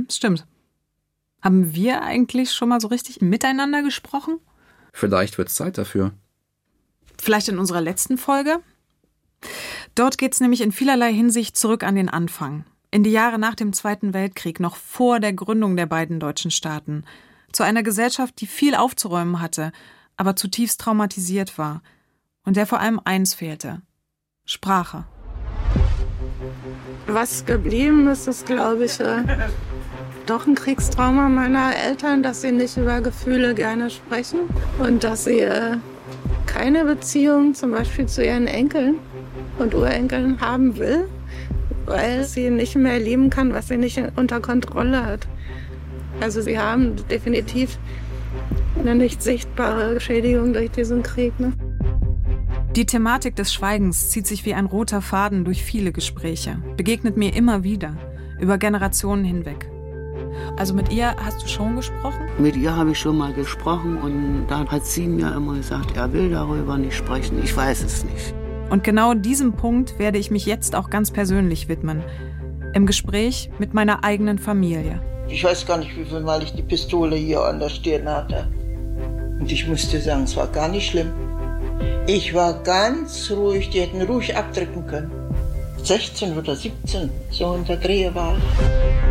stimmt. Haben wir eigentlich schon mal so richtig miteinander gesprochen? Vielleicht wird es Zeit dafür. Vielleicht in unserer letzten Folge? Dort geht's nämlich in vielerlei Hinsicht zurück an den Anfang. In die Jahre nach dem Zweiten Weltkrieg, noch vor der Gründung der beiden deutschen Staaten. Zu einer Gesellschaft, die viel aufzuräumen hatte, aber zutiefst traumatisiert war. Und der vor allem eins fehlte: Sprache. Was geblieben ist, ist, glaube ich, doch ein Kriegstrauma meiner Eltern, dass sie nicht über Gefühle gerne sprechen und dass sie keine Beziehung zum Beispiel zu ihren Enkeln und Urenkeln haben will, weil sie nicht mehr lieben kann, was sie nicht unter Kontrolle hat. Also sie haben definitiv eine nicht sichtbare Schädigung durch diesen Krieg. Ne? Die Thematik des Schweigens zieht sich wie ein roter Faden durch viele Gespräche, begegnet mir immer wieder, über Generationen hinweg. Also mit ihr hast du schon gesprochen? Mit ihr habe ich schon mal gesprochen und dann hat sie mir immer gesagt, er will darüber nicht sprechen, ich weiß es nicht. Und genau diesem Punkt werde ich mich jetzt auch ganz persönlich widmen. Im Gespräch mit meiner eigenen Familie. Ich weiß gar nicht, wie viel Mal ich die Pistole hier an der Stirn hatte. Und ich musste sagen, es war gar nicht schlimm. Ich war ganz ruhig, die hätten ruhig abdrücken können. 16 oder 17, so in der Dreh war ich.